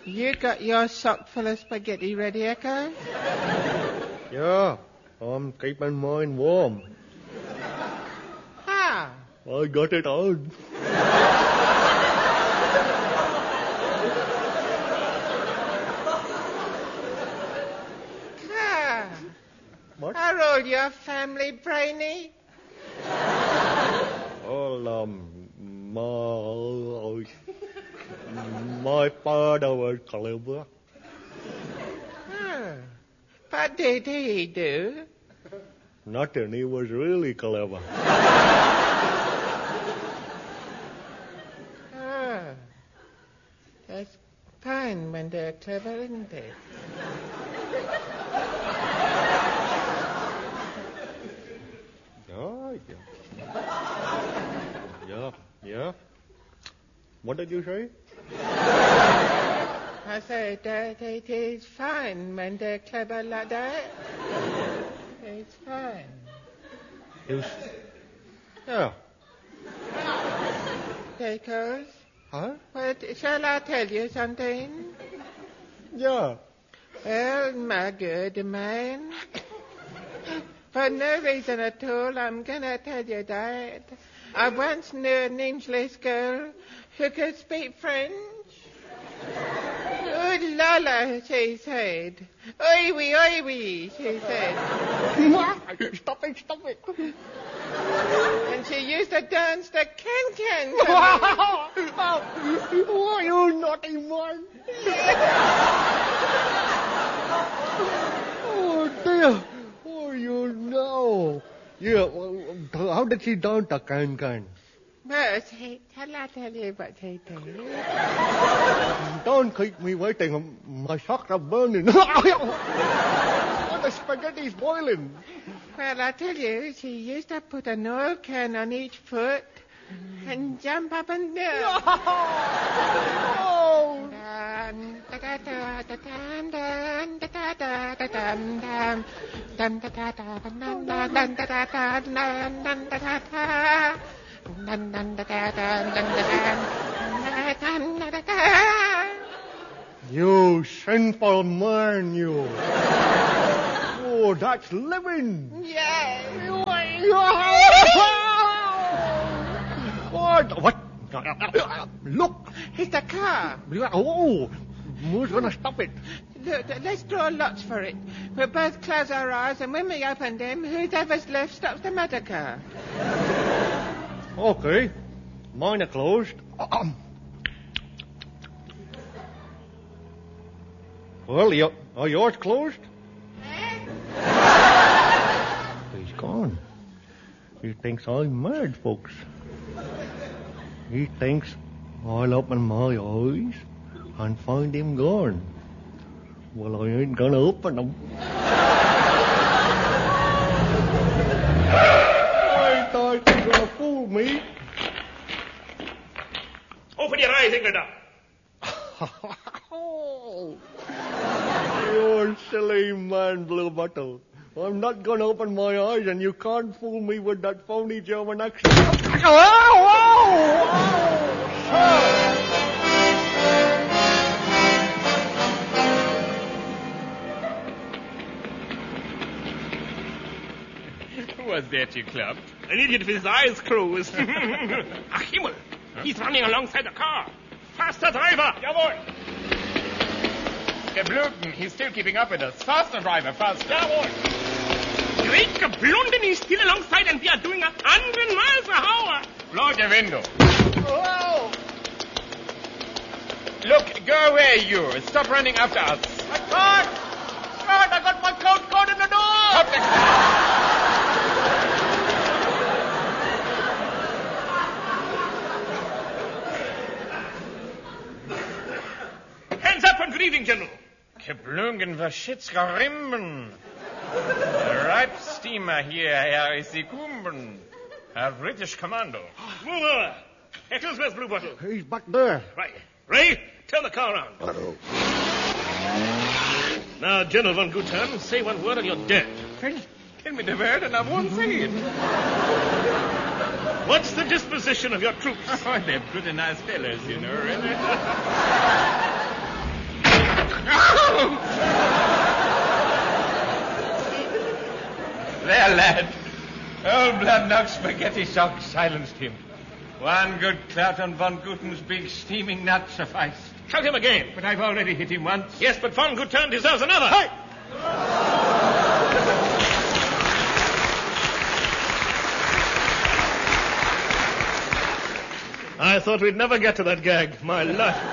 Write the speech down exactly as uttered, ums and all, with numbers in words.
You got your sock full of spaghetti ready, Echo? Yeah, I'm keeping mine warm. How? I got it on. Ah. What? Are all your family brainy? Well, um, my, my father was clever. Oh. What did he do? Nothing, he was really clever. Oh. That's fine when they're clever, isn't it? Yeah, yeah. Yeah, yeah. What did you say? I said that it is fine when they're clever like that. It's fine. It was... Yeah. Because, Huh? what, shall I tell you something? Yeah. Well, my good man, for no reason at all, I'm going to tell you that. I once knew an English girl who could speak French. Oh, Lola, she said. Oi, wee, oi, wee, she said. Stop it, stop it. And she used to dance the can-can. Oh, you naughty man. Oh, dear. Oh, you know. Yeah, well, how did she dance the can-can? Well, she, shall I tell you what she did? Don't keep me waiting. My socks are burning. Oh, the spaghetti's boiling. Well, I tell you, she used to put an oil can on each foot and jump up and down. Oh. Dun, da, da, da, da, dun, dun, da, da, da, da, dun, dun. Dun, da, da, da, dun, dun, dun, dun, da, da, da, dun, dun, da, da, da. Dun, dun, da, da, dun, dun, da, dun, dun, da, da, da. You sinful man, you. Oh, that's living. Yes. What? What? Look. It's the car. Oh, who's going to stop it? Look, let's draw lots for it. We'll both close our eyes, and when we open them, whoever's left stops the motor car. Okay. Mine are closed. Well, you, are yours closed? He's gone. He thinks I'm mad, folks. He thinks I'll open my eyes and find him gone. Well, I ain't gonna open them. I thought you were gonna fool me. Open your eyes, Ingrid. Oh, you silly man, Blue Bottle. I'm not going to open my eyes, and you can't fool me with that phony German accent. Oh, oh, oh, Who was that you clubbed? An idiot with his eyes closed. Ach, Himmel! He's running alongside the car. Faster, driver! Jawohl! Geblunden, he's still keeping up with us. Faster, driver, faster. Jawohl! Great Geblunden, he's still alongside and we are doing a hundred miles an hour. Blow the window. oh. Look, go away, you. Stop running after us. I can't. God, I got my coat caught in the door. Stop the... Hands up and greeting, General. Geblungen, verschitzgerimben. The ripe steamer here, Herr is the Kumben. Herr British Commando. Move over. Eccles, where's Blue Bottle? He's back there. Right. Ray, turn the car around. Uh-oh. Now, General von Gutan, say one word or you're dead. Tell me the word and I won't say it. What's the disposition of your troops? Oh, they're pretty nice fellows, you know, really. the lad. Old blood knock spaghetti sock silenced him. One good clout on Von Guten's big steaming nut sufficed. Shout him again. But I've already hit him once. Yes, but Von Guten deserves another. Hey! I thought we'd never get to that gag. My life.